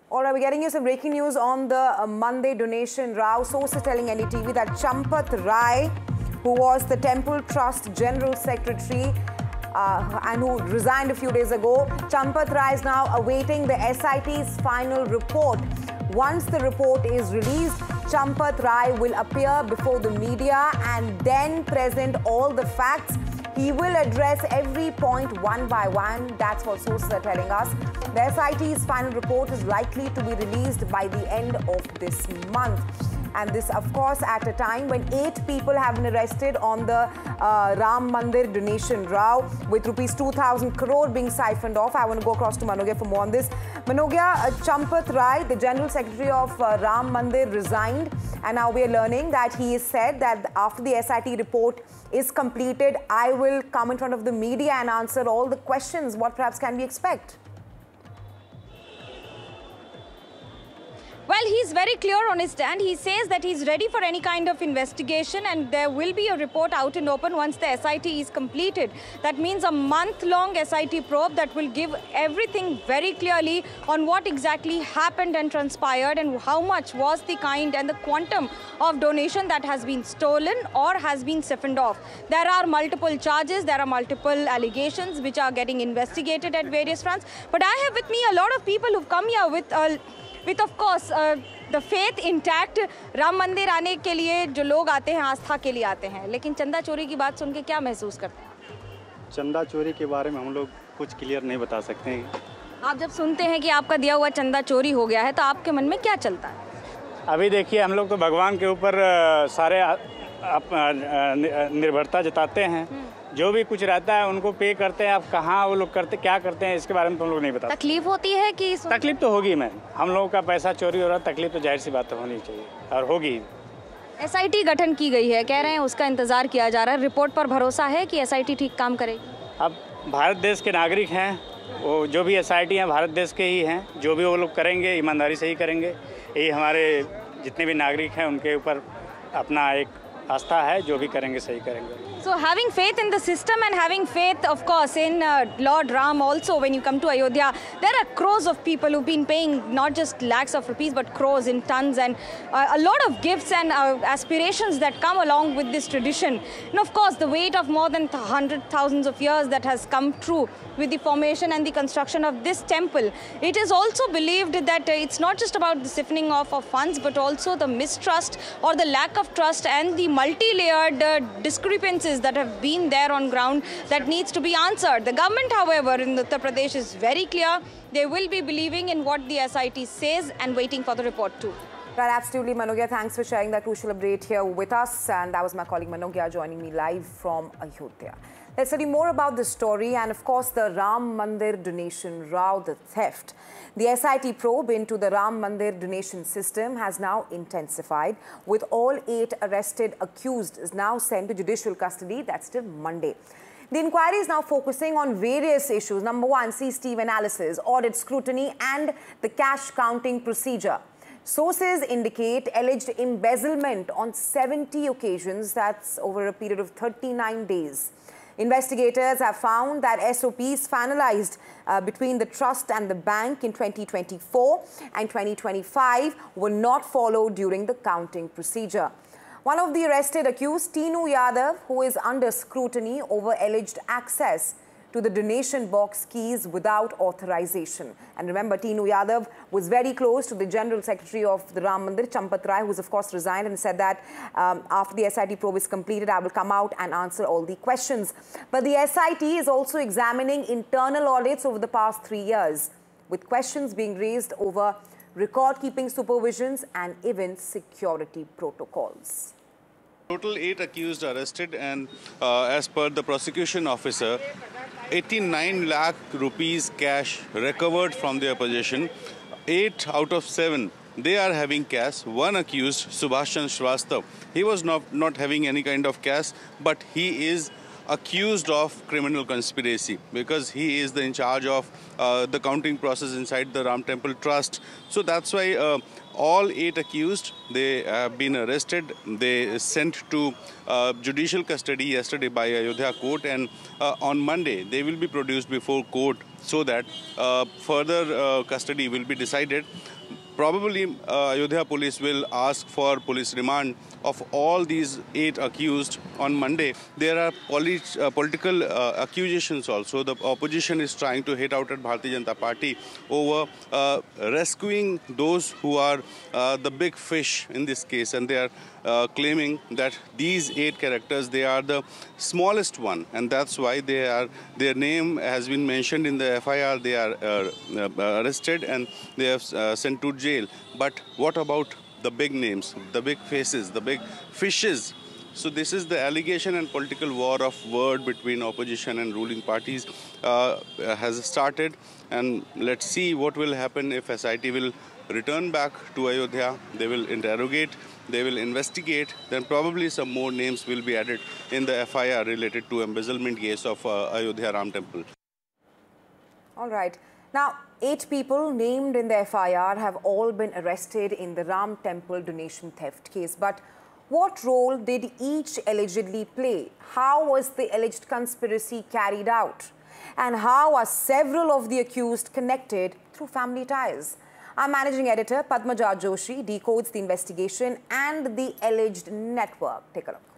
All right, we're getting you some breaking news on the Monday donation row. Sources telling NDTV that Champath Rai, who was the Temple Trust General Secretary and who resigned a few days ago, Champath Rai is now awaiting the SIT's final report. Once the report is released, Champath Rai will appear before the media and then present all the facts. He will address every point one by one. That's what sources are telling us. The SIT's final report is likely to be released by the end of this month. And this, of course, at a time when 8 people have been arrested on the Ram Mandir donation row, with rupees 2,000 crore being siphoned off. I want to go across to Manogya for more on this. Manogya, Champath Rai, the General Secretary of Ram Mandir, resigned. And now we are learning that he has said that after the SIT report is completed, I will come in front of the media and answer all the questions. What perhaps can we expect? Well, he's very clear on his stand. He says that he's ready for any kind of investigation and there will be a report out in open once the SIT is completed. That means a month-long SIT probe that will give everything very clearly on what exactly happened and transpired and how much was the kind and the quantum of donation that has been stolen or has been siphoned off. There are multiple charges, there are multiple allegations which are getting investigated at various fronts. But I have with me a lot of people who've come here with of course the faith intact. Ram मंदिर आने के लिए जो लोग आते हैं आस्था के लिए आते हैं, लेकिन चंदा चोरी की बात सुन के क्या महसूस करते हैं? चंदा चोरी के बारे में हम लोग कुछ क्लियर नहीं बता सकते हैं। आप जब सुनते हैं कि आपका दिया हुआ चंदा चोरी हो गया है तो आपके मन में क्या चलता है? अभी देखिए, हम लोग तो भगवान के ऊपर सारे निर्भरता जताते हैं। जो भी कुछ रहता है उनको पे करते हैं। अब कहाँ वो लोग करते क्या करते हैं इसके बारे में तो हम लोग नहीं बता। तकलीफ होती है कि तकलीफ तो होगी मैम, हम लोगों का पैसा चोरी हो रहा है, तकलीफ तो जाहिर सी बात होनी चाहिए और होगी। SIT गठन की गई है, कह रहे हैं उसका इंतजार किया जा रहा है। रिपोर्ट पर भरोसा है कि SIT ठीक काम करेगी? अब भारत देश के नागरिक हैं, वो जो भी SIT हैं भारत देश के ही हैं। जो भी वो लोग करेंगे ईमानदारी से ही करेंगे। यही हमारे जितने भी नागरिक हैं उनके ऊपर अपना एक आस्था है, जो भी करेंगे सही करेंगे। So having faith in the system and having faith, of course, in Lord Ram also, when you come to Ayodhya, there are crores of people who've been paying not just lakhs of rupees, but crores in tons and a lot of gifts and aspirations that come along with this tradition. And of course, the weight of more than thousands of years that has come true with the formation and the construction of this temple. It is also believed that it's not just about the siphoning off of funds, but also the mistrust or the lack of trust and the multi-layered discrepancies that have been there on ground that needs to be answered. The government, however, in Uttar Pradesh is very clear. They will be believing in what the SIT says and waiting for the report too. Right, absolutely, Manogya. Thanks for sharing that crucial update here with us. And that was my colleague Manogya joining me live from Ayodhya. Let's study more about this story and, of course, the Ram Mandir donation row, the theft. The SIT probe into the Ram Mandir donation system has now intensified, with all 8 arrested accused is now sent to judicial custody. That's till Monday. The inquiry is now focusing on various issues. Number 1, CCTV analysis, audit scrutiny and the cash counting procedure. Sources indicate alleged embezzlement on 70 occasions. That's over a period of 39 days. Investigators have found that SOPs finalized between the trust and the bank in 2024 and 2025 were not followed during the counting procedure. One of the arrested accused, Tinu Yadav, who is under scrutiny over alleged access to the donation box keys without authorization. And remember, Tinu Yadav was very close to the General Secretary of the Ram Mandir, Champath Rai, who's of course resigned, and said that after the SIT probe is completed, I will come out and answer all the questions. But the SIT is also examining internal audits over the past 3 years, with questions being raised over record-keeping supervisions and even security protocols. Total 8 accused arrested, and as per the prosecution officer, 89 lakh rupees cash recovered from their possession. 8 out of 7, they are having cash. One accused, Subhashan Shrivastava, he was not having any kind of cash, but he is accused of criminal conspiracy because he is in charge of the counting process inside the Ram Temple Trust. So that's why all 8 accused, they have been arrested. They sent to judicial custody yesterday by Ayodhya court, and on Monday they will be produced before court so that further custody will be decided. Probably Ayodhya police will ask for police remand of all these 8 accused on Monday. There are political accusations also. The opposition is trying to hit out at Bharatiya Janata Party over rescuing those who are the big fish in this case, and they are claiming that these 8 characters, they are the smallest one, and that's why their name has been mentioned in the FIR. They are arrested and they have sent to jail. But what about the big names, the big faces, the big fishes? So this is the allegation, and political war of word between opposition and ruling parties has started. And let's see what will happen if SIT will return back to Ayodhya. They will interrogate, they will investigate, then probably some more names will be added in the FIR related to embezzlement case of Ayodhya Ram Temple. All right. Now, 8 people named in the FIR have all been arrested in the Ram Temple donation theft case. But what role did each allegedly play? How was the alleged conspiracy carried out? And how are several of the accused connected through family ties? Our managing editor, Padmaja Joshi, decodes the investigation and the alleged network. Take a look.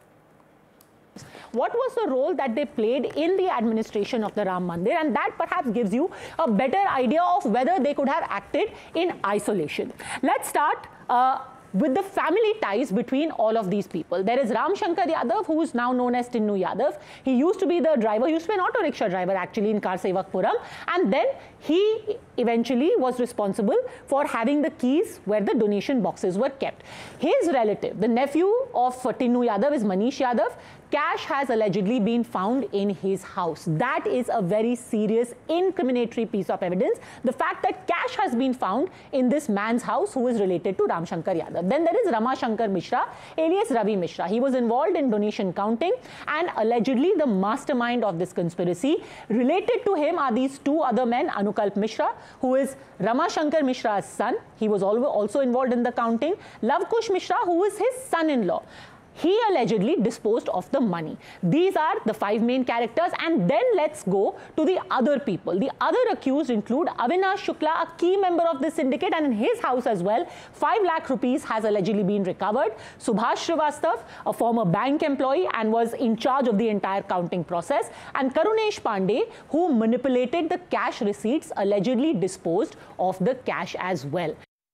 What was the role that they played in the administration of the Ram Mandir, and that perhaps gives you a better idea of whether they could have acted in isolation. Let's start with the family ties between all of these people. There is Ram Shankar Yadav, who is now known as Tinnu Yadav. He used to be the driver, he used to be an auto rickshaw driver actually in Karsevakpuram, and then he eventually was responsible for having the keys where the donation boxes were kept. His relative, the nephew of Tinnu Yadav, is Manish Yadav. Cash has allegedly been found in his house. That is a very serious incriminatory piece of evidence. The fact that cash has been found in this man's house who is related to Ram Shankar Yadav. Then there is Rama Shankar Mishra, alias Ravi Mishra. He was involved in donation counting and allegedly the mastermind of this conspiracy. Related to him are these 2 other men, Anukalp Mishra, who is Rama Shankar Mishra's son. He was also involved in the counting. Lavkush Mishra, who is his son-in-law. He allegedly disposed of the money. These are the 5 main characters, and then let's go to the other people. The other accused include Avinash Shukla, a key member of this syndicate, and in his house as well, 5 lakh rupees has allegedly been recovered. Subhash Srivastav, a former bank employee and was in charge of the entire counting process, and Karunesh Pandey, who manipulated the cash receipts, allegedly disposed of the cash as well.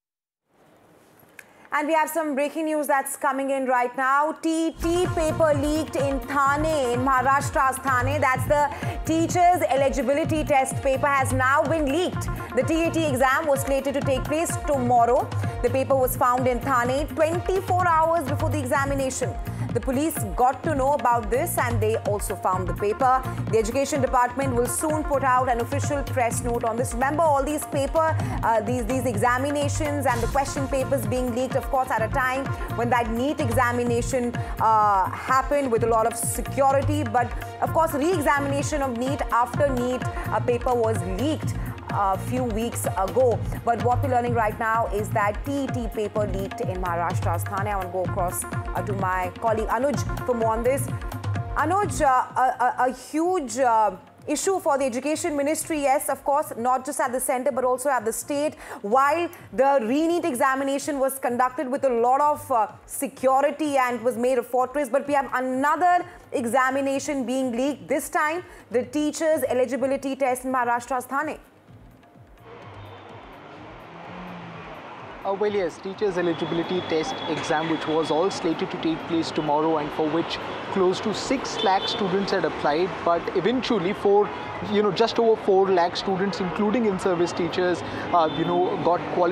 And we have some breaking news that's coming in right now. TET paper leaked in Thane, in Maharashtra's Thane. That's the teacher's eligibility test paper has now been leaked. The TET exam was slated to take place tomorrow. The paper was found in Thane 24 hours before the examination. The police got to know about this and they also found the paper. The Education Department will soon put out an official press note on this. Remember, all these paper, these examinations and the question papers being leaked, of course, at a time when that NEET examination happened with a lot of security. But, of course, re-examination of NEET after NEET paper was leaked a few weeks ago. But what we're learning right now is that TET paper leaked in Maharashtra's Thane. I want to go across to my colleague Anuj for more on this. Anuj, a huge issue for the Education Ministry, yes, of course, not just at the centre but also at the state. While the re-NEET examination was conducted with a lot of security and was made a fortress, but we have another examination being leaked, this time the teachers' eligibility test in Maharashtra's Thane. Well, yes, teachers' eligibility test exam, which was all slated to take place tomorrow and for which close to 6 lakh students had applied, but eventually just over 4 lakh students, including in-service teachers, got qualified.